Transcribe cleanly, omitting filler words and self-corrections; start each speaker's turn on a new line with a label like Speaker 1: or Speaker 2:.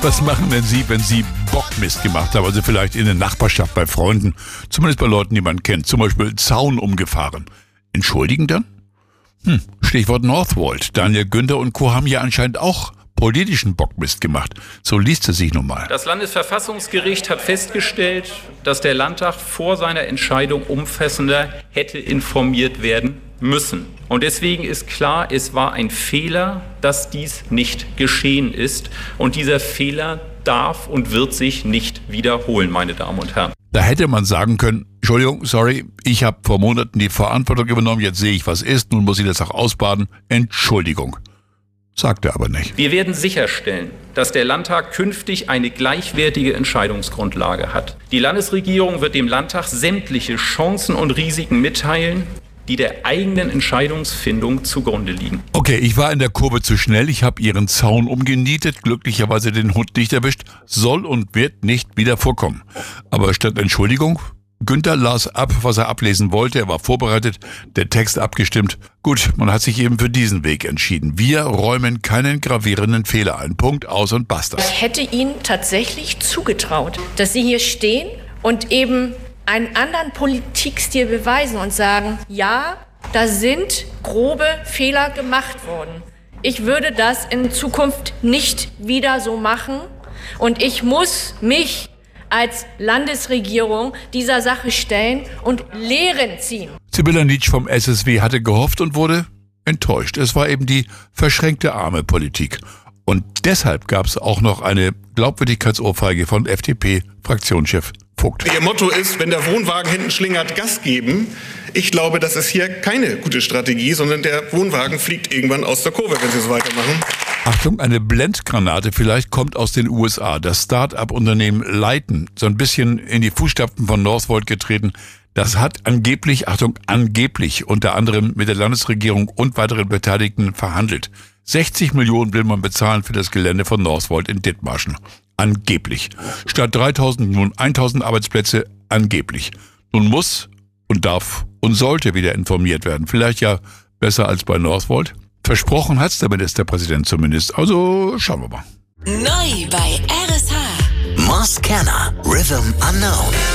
Speaker 1: Was machen denn Sie, wenn Sie Bockmist gemacht haben? Also vielleicht in der Nachbarschaft bei Freunden, zumindest bei Leuten, die man kennt. Zum Beispiel Zaun umgefahren. Entschuldigen dann? Stichwort Northvolt. Daniel Günther und Co. haben ja anscheinend auch politischen Bockmist gemacht. So liest es sich nun mal.
Speaker 2: Das Landesverfassungsgericht hat festgestellt, dass der Landtag vor seiner Entscheidung umfassender hätte informiert werden müssen. Und deswegen ist klar, es war ein Fehler, dass dies nicht geschehen ist. Und dieser Fehler darf und wird sich nicht wiederholen, meine Damen und Herren.
Speaker 1: Da hätte man sagen können, Entschuldigung, sorry, ich habe vor Monaten die Verantwortung übernommen, jetzt sehe ich, was ist, nun muss ich das auch ausbaden. Entschuldigung. Sagt er aber nicht.
Speaker 2: Wir werden sicherstellen, dass der Landtag künftig eine gleichwertige Entscheidungsgrundlage hat. Die Landesregierung wird dem Landtag sämtliche Chancen und Risiken mitteilen, die der eigenen Entscheidungsfindung zugrunde liegen.
Speaker 1: Okay, ich war in der Kurve zu schnell, ich habe Ihren Zaun umgenietet, glücklicherweise den Hund nicht erwischt, soll und wird nicht wieder vorkommen. Aber statt Entschuldigung, Günther las ab, was er ablesen wollte, er war vorbereitet, der Text abgestimmt. Gut, man hat sich eben für diesen Weg entschieden. Wir räumen keinen gravierenden Fehler ein. Punkt, aus und basta.
Speaker 3: Ich hätte Ihnen tatsächlich zugetraut, dass Sie hier stehen und eben einen anderen Politikstil beweisen und sagen, ja, da sind grobe Fehler gemacht worden. Ich würde das in Zukunft nicht wieder so machen und ich muss mich als Landesregierung dieser Sache stellen und Lehren ziehen.
Speaker 1: Sibylla Nitsch vom SSW hatte gehofft und wurde enttäuscht. Es war eben die verschränkte Arme-Politik. Und deshalb gab es auch noch eine Glaubwürdigkeitsohrfeige von FDP-Fraktionschef Vogt.
Speaker 4: Ihr Motto ist, wenn der Wohnwagen hinten schlingert, Gas geben. Ich glaube, das ist hier keine gute Strategie, sondern der Wohnwagen fliegt irgendwann aus der Kurve, wenn Sie so weitermachen.
Speaker 1: Achtung, eine Blendgranate vielleicht kommt aus den USA. Das Start-up-Unternehmen Lighten, so ein bisschen in die Fußstapfen von Northvolt getreten. Das hat angeblich, Achtung, angeblich unter anderem mit der Landesregierung und weiteren Beteiligten verhandelt. 60 Millionen will man bezahlen für das Gelände von Northvolt in Dithmarschen. Angeblich. Statt 3000 nun 1000 Arbeitsplätze, angeblich. Nun muss und darf und sollte wieder informiert werden. Vielleicht ja besser als bei Northvolt. Versprochen hat's der Ministerpräsident zumindest. Also schauen wir mal.
Speaker 5: Neu bei RSH. Moss Canner, Rhythm Unknown.